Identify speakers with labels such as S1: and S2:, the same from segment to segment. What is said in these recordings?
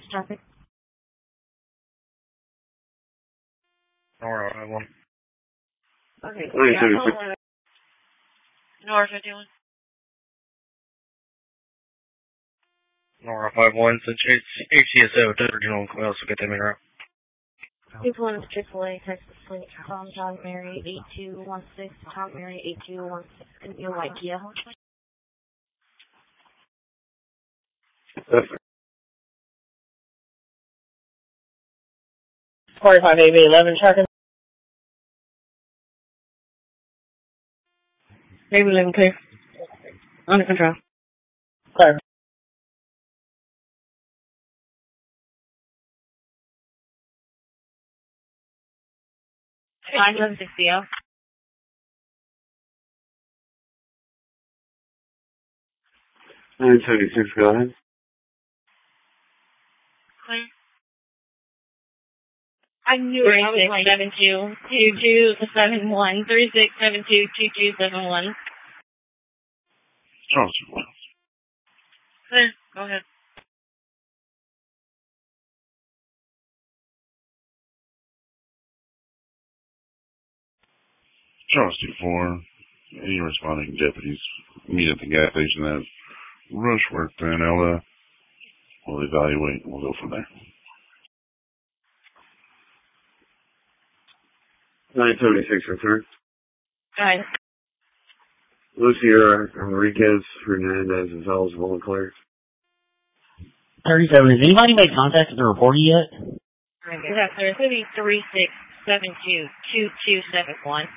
S1: traffic.
S2: Nora 51.
S1: Okay.
S3: Nora 51.
S2: Nora 51, since it's HCSO, does original, we also get them in route.
S1: 61 is AAA, Texas Fleet, Tom John Mary 8216, Tom Mary 8216, could be a white Kia.
S4: 45 AB 11 tracking.
S1: AB 11 clear. Under control.
S4: Clear.
S3: Fine, 760.
S5: 976, go ahead.
S3: Clear. I knew it. 3672-2271. 3672-2271.
S5: Charles.
S3: Clear. Go ahead.
S5: Charles 24. Any responding deputies meet at the gas station as rush work, then we'll evaluate and we'll go from there. 976, return.
S3: Alright.
S5: Lucia Enriquez Hernandez is eligible and clear.
S4: 37. Has anybody made contact with the reporter yet?
S3: Yes, sir. It's going to be 3672-2271.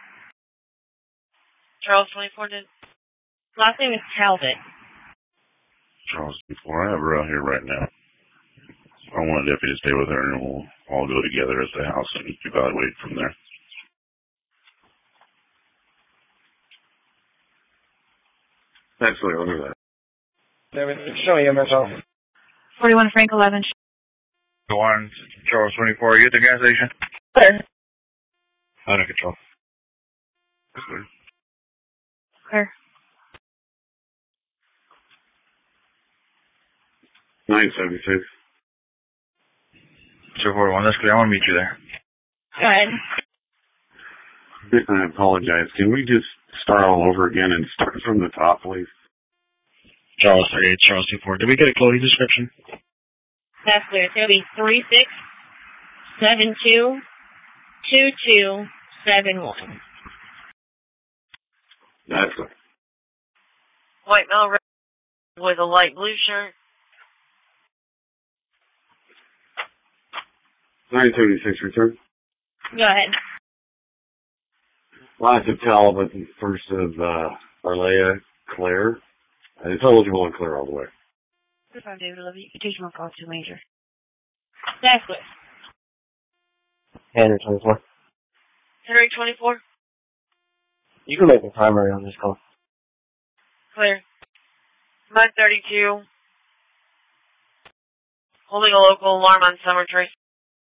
S3: Charles 24 did. Last name is Talbot.
S5: Charles 24. I have her out here right now. I want a deputy to stay with her and we'll all go together as the house and evaluate from there. Absolutely, I'll do that.
S4: Show me your mental.
S3: 41 Frank 11.
S2: Go on, Charles 24, you at the gas station?
S4: Clear.
S2: Under control.
S5: Clear.
S3: Clear.
S5: 976.
S2: 241, that's good. I want to meet you there.
S3: Go ahead.
S5: I apologize. Can we just start all over again and start from the top, please?
S2: Charles 38, Charles 24. Did we get a clothing description?
S3: That's clear. It's going to be 3672-2271.
S5: That's it.
S3: White male with a light blue shirt.
S5: 976, return.
S3: Go ahead.
S5: Last of Talbot, first of Arlea, Claire. It's eligible and clear all the way.
S1: 35 David 11, you can teach my call to Major.
S3: That's clear.
S4: Henry 24.
S3: Henry 24.
S4: You can make the primary on this call.
S3: Clear. 932. Holding a local alarm on Summer Trace.